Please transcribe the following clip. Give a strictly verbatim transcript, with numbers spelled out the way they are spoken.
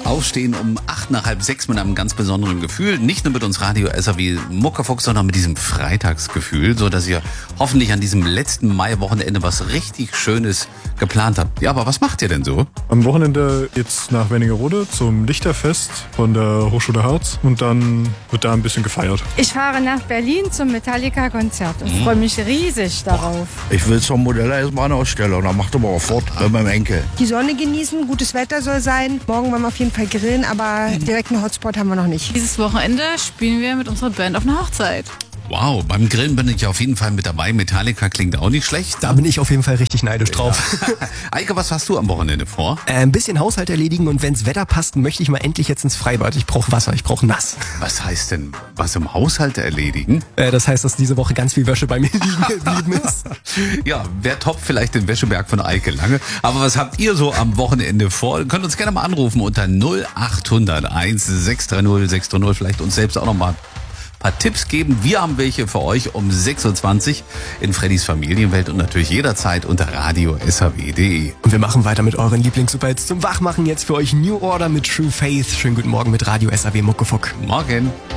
Aufstehen um acht nach halb sechs mit einem ganz besonderen Gefühl. Nicht nur mit uns Radio S A W Muckefuck, sondern mit diesem Freitagsgefühl, so dass ihr hoffentlich an diesem letzten Maiwochenende was richtig Schönes geplant habt. Ja, aber was macht ihr denn so? Am Wochenende geht's nach Wernigerode zum Lichterfest von der Hochschule Harz und dann wird da ein bisschen gefeiert. Ich fahre nach Berlin zum Metallica-Konzert und mhm. freue mich riesig darauf. Ich will zum Modelleisenbahnaussteller und dann macht aber auch fort mit meinem Enkel. Die Sonne genießen, gutes Wetter soll sein. Morgen wollen wir auf jeden Fall grillen, aber direkt einen Hotspot haben wir noch nicht. Dieses Wochenende spielen wir mit unserer Band auf einer Hochzeit. Wow, beim Grillen bin ich auf jeden Fall mit dabei. Metallica klingt auch nicht schlecht. Da bin ich auf jeden Fall richtig neidisch drauf. Ja. Eike, was hast du am Wochenende vor? Äh, ein bisschen Haushalt erledigen und wenn's Wetter passt, möchte ich mal endlich jetzt ins Freibad. Ich brauche Wasser, ich brauche nass. Was heißt denn, was im Haushalt erledigen? Äh, das heißt, dass diese Woche ganz viel Wäsche bei mir liegen geblieben ist. Ja, wer toppt vielleicht den Wäscheberg von Eike Lange. Aber was habt ihr so am Wochenende vor? Ihr könnt uns gerne mal anrufen unter null acht null null eins sechs drei null sechs drei null. Vielleicht uns selbst auch noch mal paar Tipps geben. Wir haben welche für euch um sechs Uhr zwanzig in Freddys Familienwelt und natürlich jederzeit unter radio punkt s h w punkt d e. Und wir machen weiter mit euren Lieblingssuperhits zum Wachmachen. Jetzt für euch New Order mit True Faith. Schönen guten Morgen mit Radio S A W Muckefuck. Morgen.